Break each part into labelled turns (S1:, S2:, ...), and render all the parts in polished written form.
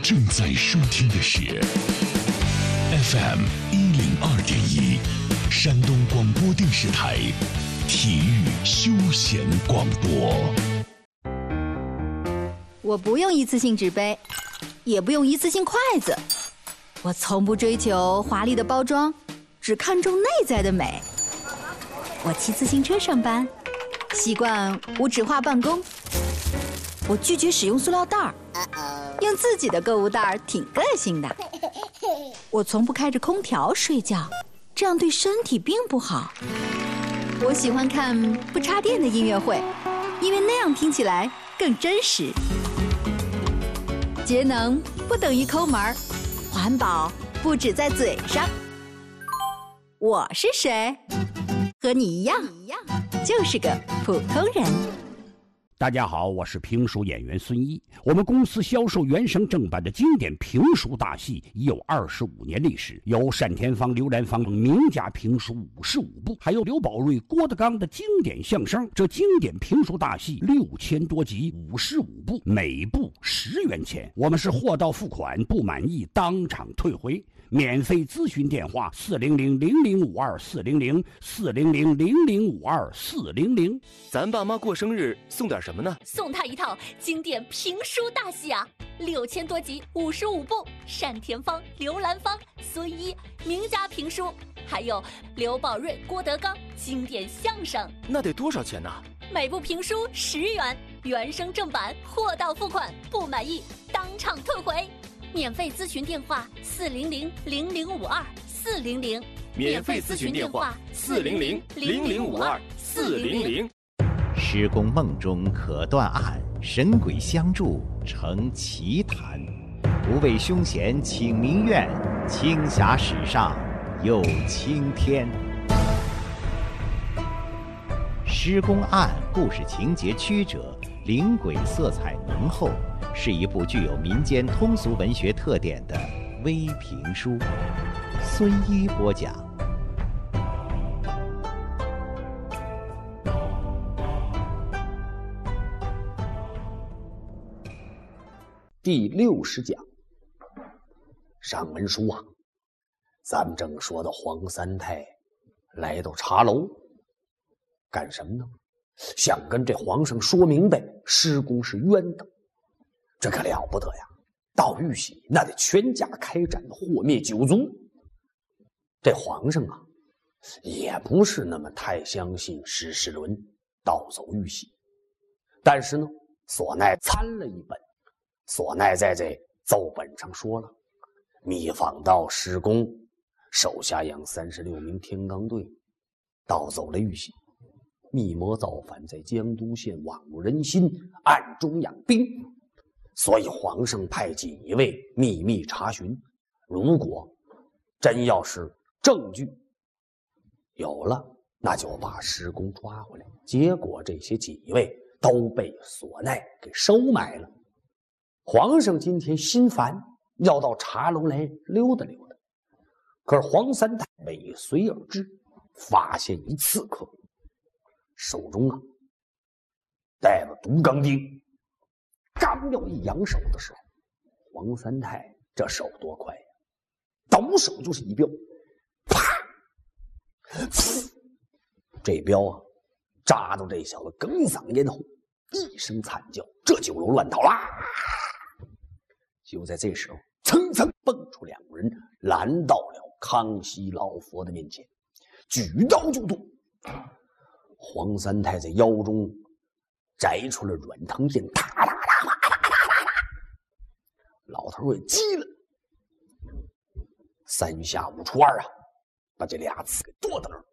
S1: 正在收听的是 FM 102.1山东广播电视台体育休闲广播。
S2: 我不用一次性纸杯，也不用一次性筷子，我从不追求华丽的包装，只看重内在的美。我骑自行车上班，习惯无纸化办公。我拒绝使用塑料袋儿，用自己的购物袋儿挺个性的。我从不开着空调睡觉，这样对身体并不好。我喜欢看不插电的音乐会，因为那样听起来更真实。节能不等于抠门儿，环保不只在嘴上。我是谁？和你一样，就是个普通人。
S3: 大家好，我是评书演员孙一。我们公司销售原声正版的经典评书大戏已有25年历史，有单田芳、刘兰芳名家评书55部，还有刘宝瑞、郭德纲的经典相声。这经典评书大戏6000多集，55部，每部10元钱。我们是货到付款，不满意当场退回。免费咨询电话400-0052-400，400-0052-400。
S4: 咱爸妈过生日送点什么呢？
S5: 送他一套经典评书大戏啊，6000多集，55部，单田芳、刘兰芳、孙一名家评书，还有刘宝瑞、郭德纲经典相声。
S4: 那得多少钱呢？
S5: 每部评书10元，原声正版，货到付款，不满意当场退回。免费咨询电话400-0052-400，
S4: 免费咨询电话400-0052-400。
S6: 施公梦中可断案，神鬼相助成奇谈。不畏凶险请民怨，青霞史上有青天。施公案故事情节曲折，灵诡色彩浓厚，是一部具有民间通俗文学特点的微评书。孙一播讲。
S7: 第60讲。上文书啊，咱们正说到黄三太来到茶楼，干什么呢？想跟这皇上说明白，施公是冤的。这可了不得呀！到玉玺那得全家开战，祸灭九族。这皇上啊，也不是那么太相信史世伦盗走玉玺，但是呢，索奈参了一本。索奈在这奏本上说了，密访到施公手下养36名天罡队，盗走了玉玺，密谋造反，在江都县罔入人心，暗中养兵。所以皇上派锦衣卫秘密查询，如果真要是证据有了，那就把施公抓回来。结果这些锦衣卫都被索奈给收买了。皇上今天心烦，要到茶楼来溜达溜达。可是黄三太尾随而至，发现一刺客，手中啊带了毒钢钉，刚要一扬手的时候，黄三太这手多快呀，抖手就是一镖，啪！这镖啊扎到这小子哽嗓咽喉，一声惨叫，这酒楼乱套啦！就在这时候，蹭蹭蹦出2个人，拦到了康熙老佛的面前，举刀就剁。黄三太在腰中摘出了软藤剑，哒哒哒哒哒哒哒。老头也急了，3下5除2啊，把这俩刺给剁到那儿。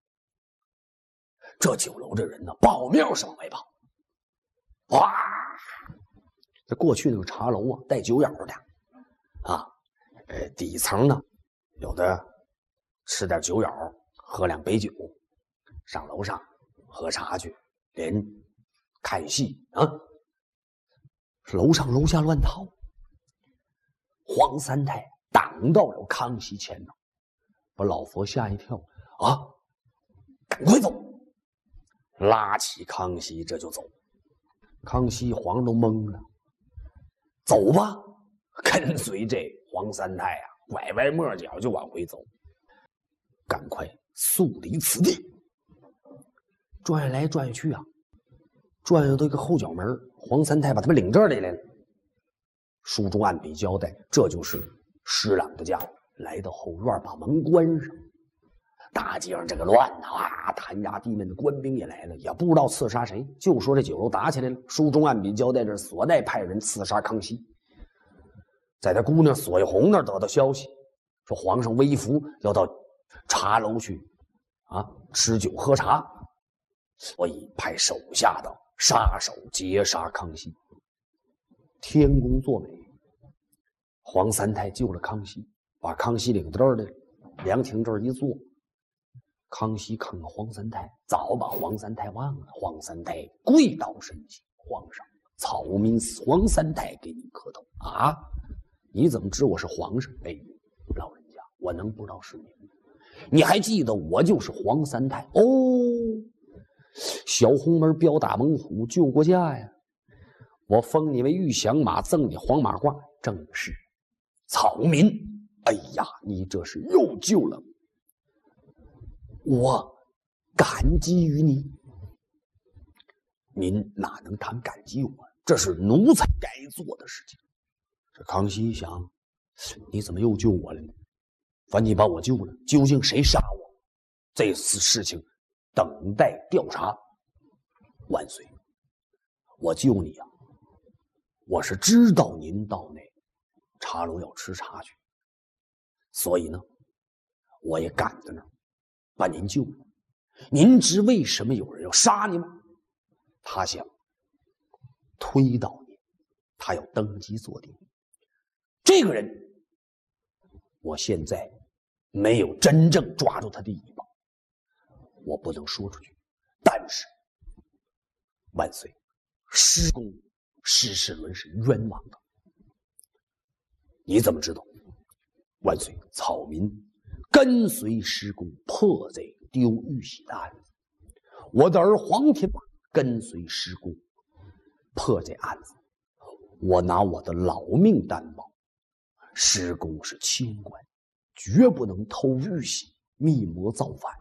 S7: 这酒楼这人呢，抱面上往外跑，哇！这过去那个茶楼啊，带酒眼的啊，底层呢，有的吃点酒眼，喝2杯酒，上楼上喝茶去，连看戏啊，楼上楼下乱套。黄三太挡到了康熙前头，把老佛吓一跳啊！赶快走！拉起康熙这就走。康熙皇上都懵了，走吧， 跟随这黄三太啊，拐弯抹角就往回走，赶快速离此地。转来转去啊，转到一个后角门，黄三太把他们领这里来了。书中按笔交代，这就是施琅的家。来到后院，把门关上。大街上这个乱啊，弹牙地面的官兵也来了，也不知道刺杀谁，就说这酒楼打起来了。书中按笔交代，这所带派人刺杀康熙。在他姑娘索一红那儿得到消息，说皇上微服要到茶楼去吃酒喝茶，所以派手下的杀手截杀康熙。天公作美，黄三太救了康熙，把康熙领到这儿来，凉亭这儿一坐。康熙看看黄三太，早把黄三太忘了。黄三太跪倒身体，皇上，草民黄三太给你磕头啊！你怎么知我是皇上？哎，老人家，我能不知道是您？你还记得我就是黄三太哦？小红门标打猛虎，救国家呀！我封你为玉降马，赠你黄马褂，正是草民。哎呀，你这是又救了我，感激于你。您哪能谈感激我？这是奴才该做的事情。这康熙想，你怎么又救我了呢？反正你把我救了，究竟谁杀我？这次事情等待调查。万岁，我救你啊！我是知道您到那茶楼要吃茶去，所以呢，我也赶到那儿把您救了。您知为什么有人要杀你吗？他想推倒你，他要登基做帝。这个人，我现在没有真正抓住他的尾巴，我不能说出去。但是，万岁，施公施世伦是冤枉的。你怎么知道？万岁，草民跟随施公破贼丢玉玺的案子，我的儿黄天霸跟随施公破这案子，我拿我的老命担保，施公是清官，绝不能偷玉玺密谋造反。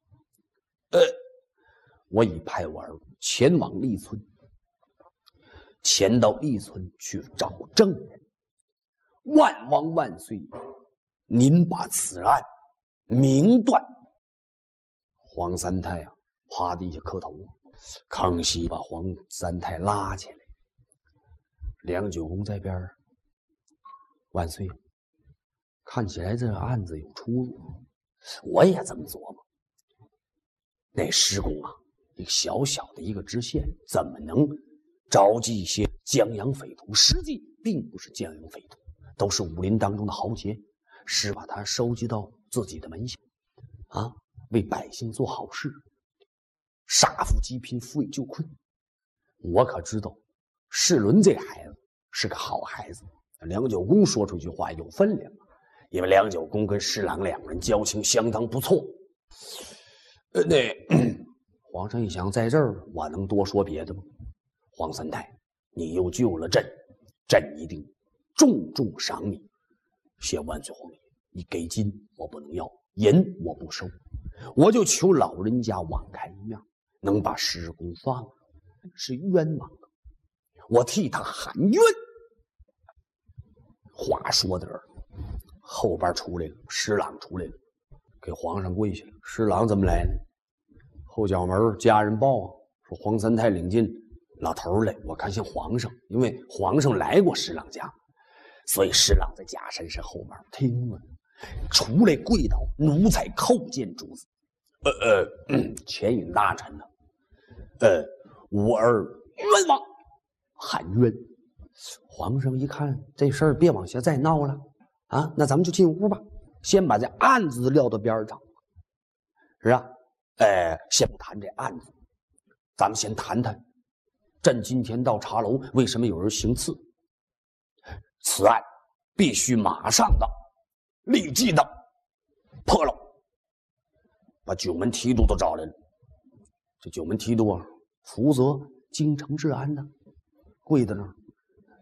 S7: 我已派我儿前往利村，前到利村去找证人。万王万岁，您把此案明断。黄三太啊，趴地下磕头。康熙把黄三太拉起来，梁九公在边儿。万岁，看起来这案子有出入。我也这么琢磨。那施公啊，一个小小的一个知县，怎么能召集一些江洋匪徒？实际并不是江洋匪徒，都是武林当中的豪杰，是把他收集到自己的门下，为百姓做好事，杀富济贫，扶危救困。我可知道，世伦这孩子是个好孩子。梁九公说出一句话有分量，因为梁九公跟施琅两人交情相当不错。皇上一想，在这儿我能多说别的吗？黄三太，你又救了朕，朕一定重重赏你。谢万岁皇爷，你给金我不能要，银我不收，我就求老人家网开一面，能把施公放了，是冤枉的，我替他喊冤。话说到这儿，后边出来了，施琅出来了，给皇上跪下了。施琅怎么来呢？后角门家人报说黄三太领进老头来，我看像皇上，因为皇上来过施琅家，所以施琅在假山山后面听了，出来跪倒，奴才叩见主子。前引大臣呢？吾儿冤枉，喊冤。皇上一看这事儿别往下再闹了啊，那咱们就进屋吧，先把这案子撂到边上，是吧？先不谈这案子，咱们先谈谈，朕今天到茶楼，为什么有人行刺？此案必须马上的、立即的破了。把九门提督都找来了。这九门提督啊，负责京城治安的，跪在那儿。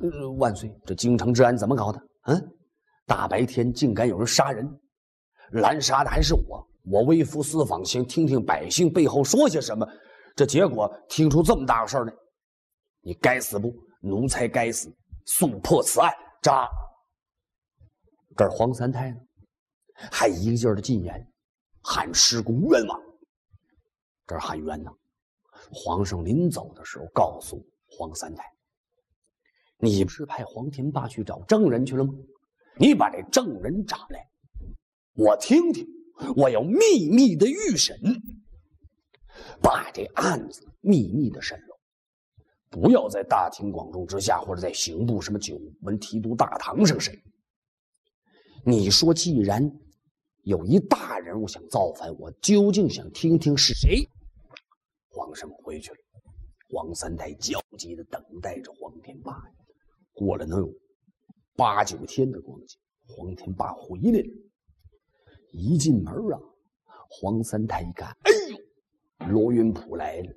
S7: 万岁，这京城治安怎么搞的？大白天竟敢有人杀人，拦杀的还是我。我微服私访，想听听百姓背后说些什么，这结果听出这么大个事儿来。你该死不？奴才该死！速破此案！扎！这儿黄三太呢，还一个劲儿的进言，喊施公冤枉。这儿喊冤呢。皇上临走的时候告诉黄三太，你不是派黄天霸去找证人去了吗？你把这证人找来，我听听，我要秘密的预审，把这案子秘密的审了，不要在大庭广众之下，或者在刑部什么九门提督大堂上审。你说既然有一大人物想造反，我究竟想听听是谁。皇上回去了，黄三太焦急地等待着黄天霸。过了能有8、9天的光景，黄天霸回来了。一进门啊，黄三太一看，哎呦，罗云甫来了。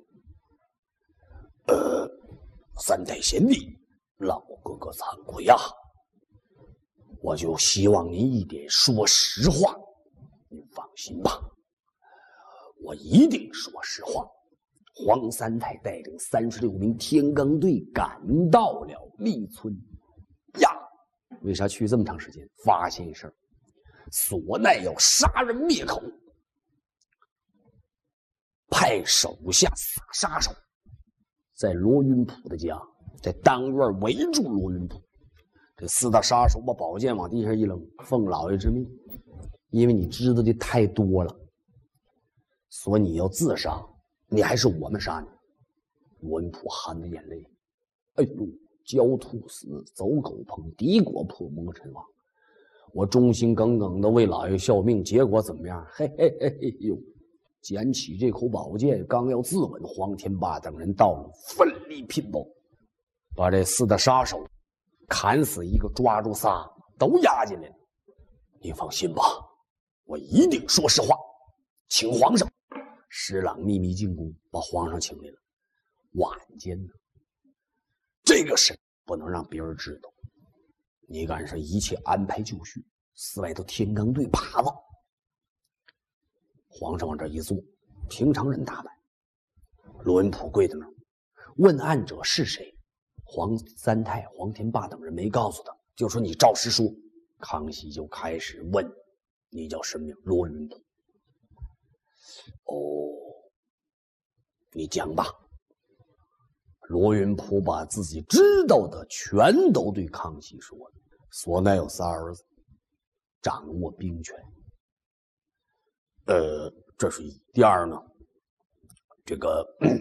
S7: 三太贤弟，老哥哥惭愧呀，我就希望您一点说实话。您放心吧，我一定说实话。黄三太带领36名天罡队赶到了利村呀。为啥去这么长时间？发现一事儿，索奈要杀人灭口，派手下4杀手在罗云甫的家，在当院围住罗云甫。这4大杀手把宝剑往地上一扔，奉老爷之命，因为你知道的太多了，所以你要自杀，你还是我们杀你。罗云甫含着眼泪，哎呦，焦兔死，走狗烹，敌国破，谋臣亡。我忠心耿耿的为老爷效命，结果怎么样？嘿嘿嘿嘿呦！捡起这口宝剑，刚要自刎，黄天霸等人到了，奋力拼搏，把这4大杀手砍死1个，抓住仨，都押进来了。你放心吧，我一定说实话，请皇上。施琅秘密进宫，把皇上请来了。晚间呢，这个事不能让别人知道。你赶上一切安排就绪，4外头天罡队把子。皇上往这一坐，平常人打扮。罗云甫跪在那儿，问案者是谁？黄三太、黄天霸等人没告诉他，就说你照实说。康熙就开始问，你叫什么名？罗云甫。哦，你讲吧。罗云甫把自己知道的全都对康熙说了。索奈有3儿子，掌握兵权。这是一。第二呢，这个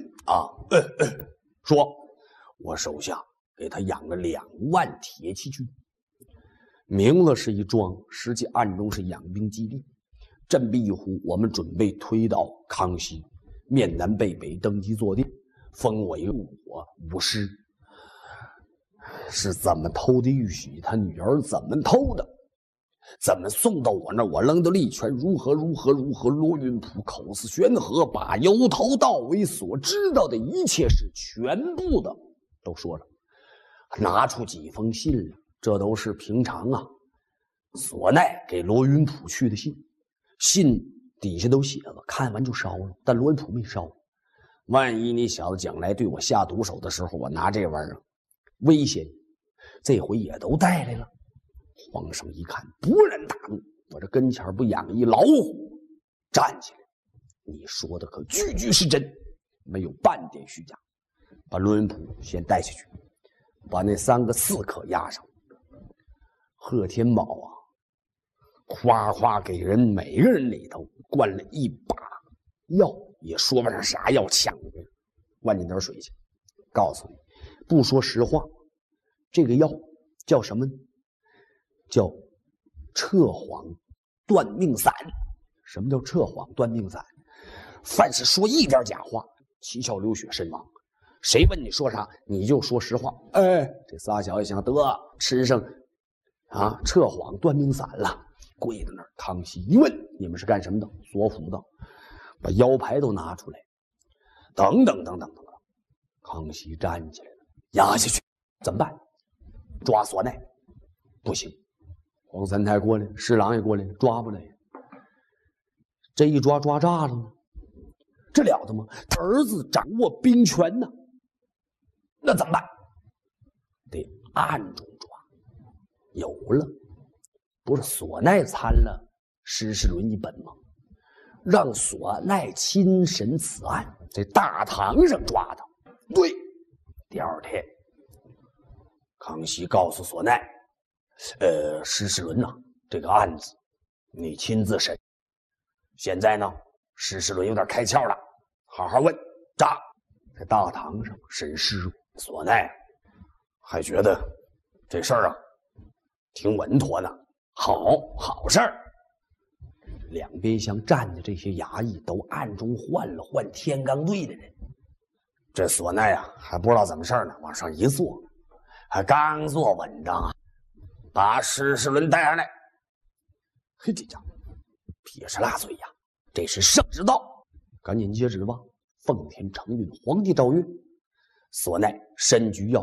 S7: 说我手下给他养了2万铁骑军，名字是一桩，实际暗中是养兵基地。振臂一呼，我们准备推倒康熙，面南背北登基坐殿，封我一个武师。是怎么偷的玉玺？他女儿怎么偷的？怎么送到我那儿？我扔到利泉，如何？罗云甫口似悬河，把由头到尾所知道的一切事全部的都说了，拿出几封信来，这都是平常啊，索奈给罗云甫去的信，信底下都写了，看完就烧了，但罗云甫没烧。万一你小子将来对我下毒手的时候，我拿这玩意儿威胁，这回也都带来了。皇上一看，勃然大怒，我这跟前不养一老虎，站起来，你说的可句句是真，没有半点虚假。把罗云甫先带下去，把那3个刺客押上。贺天宝啊，夸夸给人每个人里头灌了一把药，也说不上啥药，抢回来，灌进点水去，告诉你，不说实话，这个药叫什么呢？叫撤谎断命散。什么叫撤谎断命散？凡是说一点假话，七窍流血身亡。谁问你说啥，你就说实话。这仨小子想得吃上撤谎断命散了，跪在那儿。康熙一问，你们是干什么的？索府的。把腰牌都拿出来，等等。康熙站起来了，压下去，怎么办？ 抓索奈，不行，黄三太过来，侍郎也过来，抓不来。这一抓炸了吗？这了得吗？他儿子掌握兵权呢，那怎么办？得暗中抓。有了，不是索奈参了施世伦一本吗？让索奈亲审此案，在大堂上抓他。对，第二天，康熙告诉索奈，施世伦呐，这个案子你亲自审。现在呢，施世伦有点开窍了，好好问。扎在大堂上审尸，索奈还觉得这事儿啊挺稳妥的，好事儿。两边厢站的这些衙役都暗中换了换天罡队的人。这索奈啊还不知道怎么事儿呢，往上一坐，还刚坐稳当啊，把施世伦带上来。嘿，这家伙撇着辣嘴呀，这是圣之道，赶紧接旨吧。奉天承运，皇帝诏曰：索奈身居要